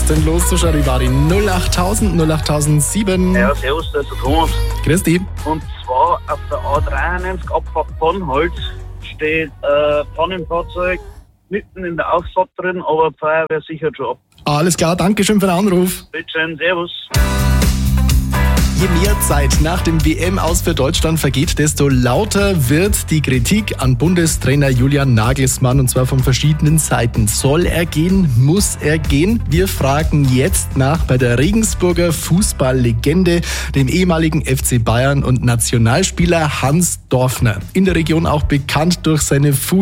denn los zu Charivari? 08000 08007. Ja, servus, das ist der Thomas. Grüß dich. Und zwar auf der A93 Abfahrt Pannholz steht Pannenfahrzeug mitten in der Ausfahrt drin, aber die Feuerwehr sichert schon ab. Alles klar, danke schön für den Anruf. Bitte, servus. Je mehr Zeit nach dem WM-Aus für Deutschland vergeht, desto lauter wird die Kritik an Bundestrainer Julian Nagelsmann, und zwar von verschiedenen Seiten. Soll er gehen? Muss er gehen? Wir fragen jetzt nach bei der Regensburger Fußballlegende, dem ehemaligen FC Bayern und Nationalspieler Hans Dorfner. In der Region auch bekannt durch seine